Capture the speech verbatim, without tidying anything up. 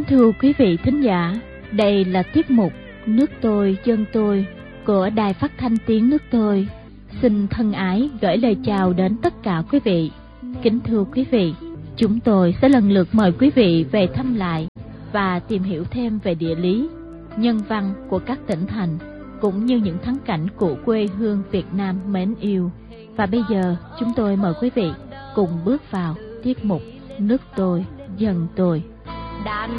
thưa quý vị thính giả, đây là tiết mục Nước Tôi Dân Tôi của Đài Phát thanh Tiếng Nước Tôi. Xin thân ái gửi lời chào đến tất cả quý vị. Kính thưa quý vị, chúng tôi sẽ lần lượt mời quý vị về thăm lại và tìm hiểu thêm về địa lý, nhân văn của các tỉnh thành, cũng như những thắng cảnh của quê hương Việt Nam mến yêu. Và bây giờ chúng tôi mời quý vị cùng bước vào tiết mục Nước Tôi Dân Tôi. Đàn